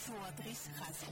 შუადღის ხაზი.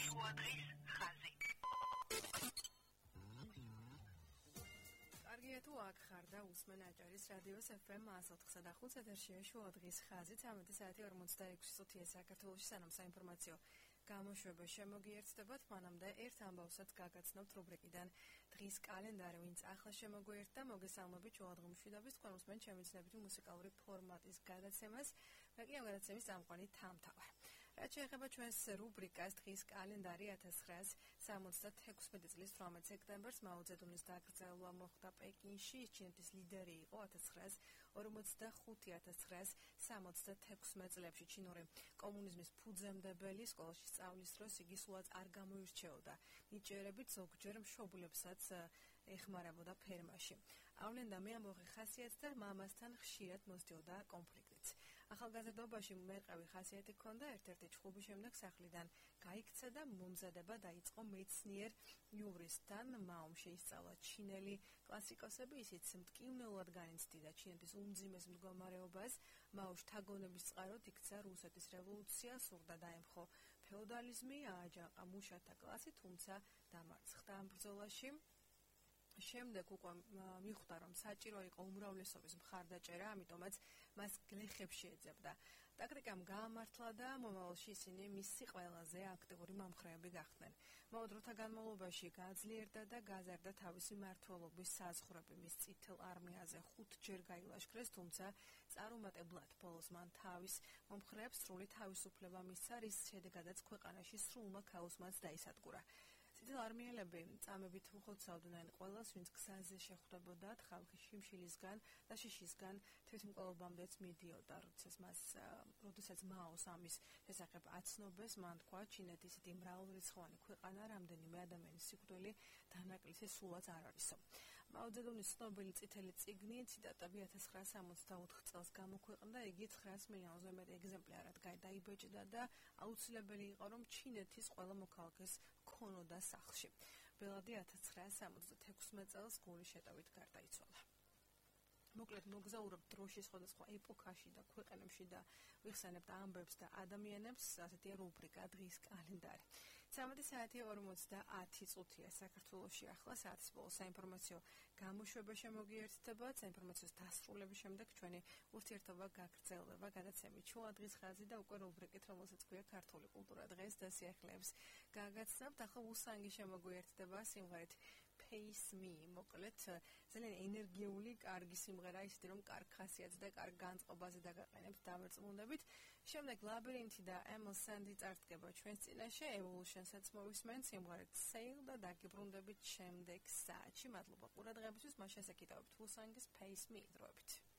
კარგია თუ აქ ხარ და უსმენ აჭარის რადიოს FM 104.5 ეთერშია შუადღის ხაზი 13:46 საქართველოში სანამ საინფორმაციო გამოშვება შემოგიერთდებათ, მანამდე ერთ ამბავსაც გაგაცნობთ რუბრიკიდან დღის კალენდარი, ვინც ახლა შემოგვიერთდა, მოგესალმებით შუადღმშვიდობის თქვენ უსმენთ ჩემი ცნებითი მუსიკალური ფორმატის გადაცემას, მე კი ამ გადაცემის წამყვანი თამთავარ. რაც შეეხება ჩვენს რუბრიკას დღის კალენდარი 1976 წლის 18 სექტემბერს მაო ძედუნის დაკრძალვა მოხდა პეკინში, ჩინეთის ლიდერი იყო 1965-1966 წლებში ჩინური კომუნიზმის ფუძემდებელი, სკოლაში სწავლის დროს იგი სულაც არ გამოირჩეოდა. ნიჭიერებით ზოგჯერ მშობლებსაც ეხმარებოდა ფერმაში. ავლენდა მეამბოხი ხასიათს და მამასთან ხშირად მოსდიოდა კონფლიქტიც. ახალგაზრდობაში მერყევი ხასიათი ჰქონდა, ერთ-ერთი ჩხუბის შემდეგ სახლიდან გაიქცა და მომზადება დაიწყო მეცნიერ იურისტთან. მაომ შეისწავლა ჩინელი კლასიკოსები, ისიც მტკივნეულად განიცდიდა ჩინეთის უმძიმეს მდგომარეობას. მაო შთაგონების წყაროდ იქცა რუსეთის რევოლუცია, სურდა დაემხო ფეოდალიზმი, ააჯანყა მუშათა კლასი, თუმცა დამარცხდა ამ ბრძოლაში. შემდეგ უკვე მიხვდა, რომ საჭირო იყო უმრავლესობის მხარდაჭერა, ამიტომაც მას გლეხებში ეძებდა. ტაქტიკამ გაამართლა და მომავალში ისინი მისი ყველაზე აქტიური მომხრეები გახდნენ. მაო დროთა განმავლობაში გააძლიერდა და გაზარდა თავისი მმართველობის საზღვრები. მის წითელ არმიაზე 5 ჯერ გაილაშქრეს, თუმცა წარუმატებლად ბოლოს მან თავის მომხრეებს სრული თავისუფლება მისცა, რის შედეგადაც ქვეყანაში სრულმა ქაოსმაც დაისადგურა. წითელ არმიელები წამებით უხოცავდნენ ყველას, ვინც გზაზე შეხვდებოდათ, ხალხი შიმშილისგან და შიშისგან თვითმკვლელობამდეც მიდიოდა. როდესაც მაოს ამის შესახებ აცნობეს, მან თქვა, ჩინეთი ისეთი მრავალრიცხოვანი ქვეყანა, რამდენიმე ადამიანის სიკვდილი დანაკლისი სულაც არ არისო. მაო ძედუნის ცნობილი წითელი წიგნი ციტატები 1964 წელს გამოქვეყნდა, იგი 900 მილიონზე მეტ ეგზემპლარად დაიბეჭდა და აუცილებელი იყო, რომ ჩინეთის ყველა მოქალაქეს ქონოდა სახლში. ბელადი 1976 წელს გულის შეტევით გარდაიცვალა. მოკლედ მოგზაურობთ დროში სხვადასხვა ეპოქაში და ქვეყანებში და ვიხსენებთ ამბებს და ადამიანებს, ასეთია რუბრიკა დღის კალენდარი. 13:50 საქართველოში ახლა საათის ბოლოს საინფორმაციო გამოშვება შემოგიერთდება. საინფორმაციოს დასრულების შემდეგ ჩვენი ურთიერთობა გაგრძელდება გადაცემით შუადღის ხაზი და უკვე რუბრიკით, რომელსაც ქვია ქართული კულტურა დღეს და სიახლეებს გაგაცნობთ. ახლა უსანგი შემოგვიერთდება სიმღერით Face Me, მოკლედ ძალიან ენერგიული, კარგი სიმღერა, ისეთი რომ კარგ ხასიათს და კარგ განწყობაზე დაგაყენებთ, დამერწმუნდებით. შემდეგ ლაბირინთი და Emil Sandé წარდგება ჩვენს წინაშე, Evolution-საც მოვისმენთ სიმღერით Sail და დაგიბრუნდებით შემდეგ საათში. მადლობა ყურადღებისთვის, მას შესაკითხავთ უსანგის Face Me დროებით.